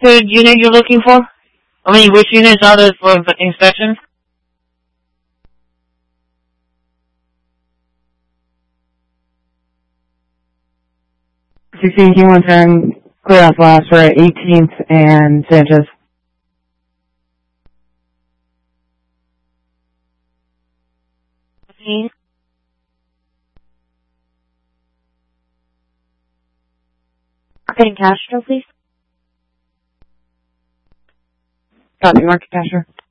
good unit you're looking for? I mean, which units are there for inspection? King-110, clearance last for 18th and Sanchez. Okay, Castro, please. Copy, Mark Castro.